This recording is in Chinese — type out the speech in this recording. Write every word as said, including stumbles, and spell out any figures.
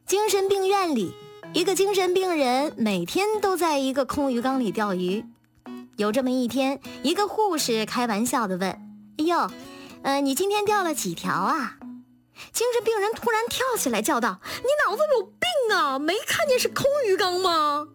精神病院里，一个精神病人每天都在一个空鱼缸里钓鱼。有这么一天，一个护士开玩笑地问：哎呦，呃，你今天钓了几条啊？精神病人突然跳起来叫道：你脑子有病啊，没看见是空鱼缸吗？